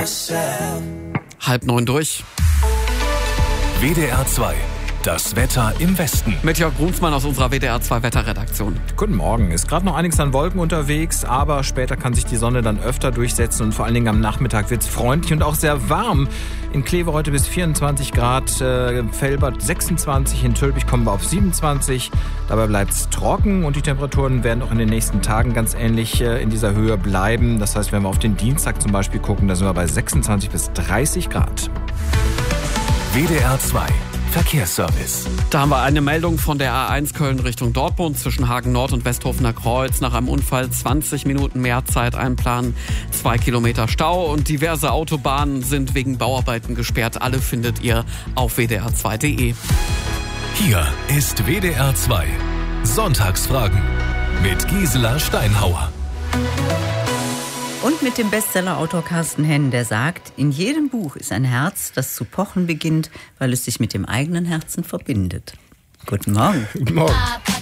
8:30 durch. WDR 2. Das Wetter im Westen. Mit Jörg Brunsmann aus unserer WDR 2 Wetterredaktion. Guten Morgen. Ist gerade noch einiges an Wolken unterwegs, aber später kann sich die Sonne dann öfter durchsetzen und vor allen Dingen am Nachmittag wird es freundlich und auch sehr warm. In Kleve heute bis 24 Grad, Velbert 26, in Tölpich kommen wir auf 27. Dabei bleibt es trocken und die Temperaturen werden auch in den nächsten Tagen ganz ähnlich in dieser Höhe bleiben. Das heißt, wenn wir auf den Dienstag zum Beispiel gucken, da sind wir bei 26 bis 30 Grad. WDR 2. Verkehrsservice. Da haben wir eine Meldung von der A1 Köln Richtung Dortmund zwischen Hagen Nord und Westhofener Kreuz. Nach einem Unfall 20 Minuten mehr Zeit einplanen, 2 Kilometer Stau und diverse Autobahnen sind wegen Bauarbeiten gesperrt. Alle findet ihr auf wdr2.de. Hier ist WDR 2. Sonntagsfragen mit Gisela Steinhauer. Und mit dem Bestsellerautor Carsten Henn, der sagt, in jedem Buch ist ein Herz, das zu pochen beginnt, weil es sich mit dem eigenen Herzen verbindet. Guten Morgen. Guten Morgen.